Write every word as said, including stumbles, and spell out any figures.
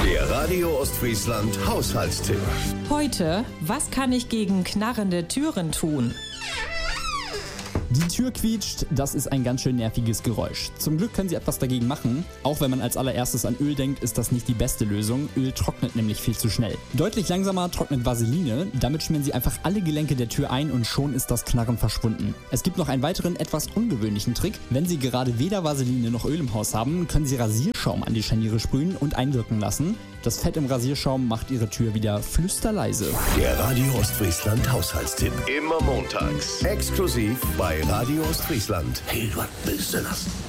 Der Radio Ostfriesland Haushaltstipp. Heute, was kann ich gegen knarrende Türen tun? Die Tür quietscht, das ist ein ganz schön nerviges Geräusch. Zum Glück können Sie etwas dagegen machen. Auch wenn man als allererstes an Öl denkt, ist das nicht die beste Lösung. Öl trocknet nämlich viel zu schnell. Deutlich langsamer trocknet Vaseline. Damit schmieren Sie einfach alle Gelenke der Tür ein und schon ist das Knarren verschwunden. Es gibt noch einen weiteren, etwas ungewöhnlichen Trick. Wenn Sie gerade weder Vaseline noch Öl im Haus haben, können Sie Rasierschaum an die Scharniere sprühen und einwirken lassen. Das Fett im Rasierschaum macht Ihre Tür wieder flüsterleise. Der Radio Ostfriesland Haushaltstipp. Immer montags. Exklusiv bei Radio Ostfriesland. Hey, was willst du das?